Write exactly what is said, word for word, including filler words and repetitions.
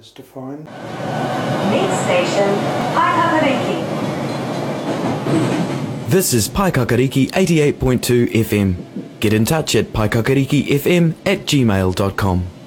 is defined. Next station, Paikakariki. This is Paikakariki eighty-eight point two F M. Get in touch at paikakarikifm at gmail dot com.